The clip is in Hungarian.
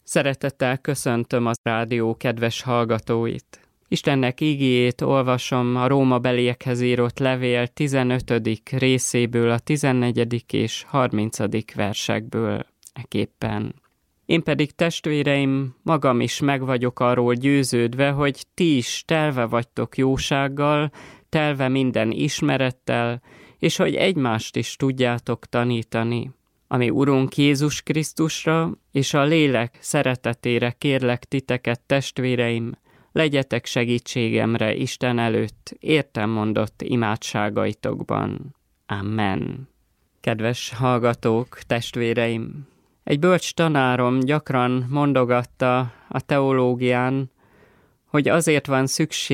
Szeretettel köszöntöm a rádió kedves hallgatóit. Istennek igéjét olvasom a Rómabeliekhez írott levél 15. részéből, a 14. és 30. versekből eképpen. Én pedig, testvéreim, magam is meg vagyok arról győződve, hogy ti is telve vagytok jósággal, telve minden ismerettel, és hogy egymást is tudjátok tanítani. Ami Urunk Jézus Krisztusra és a lélek szeretetére kérlek titeket, testvéreim, legyetek segítségemre Isten előtt értem mondott imádságaitokban. Amen. Kedves hallgatók, testvéreim! Egy bölcs tanárom gyakran mondogatta a teológián, hogy azért van szükség